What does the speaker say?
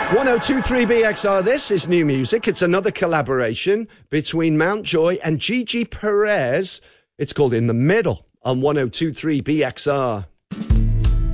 1023BXR, this is new music. It's another collaboration between Mountjoy and Gigi Perez. It's called In the Middle on 1023BXR.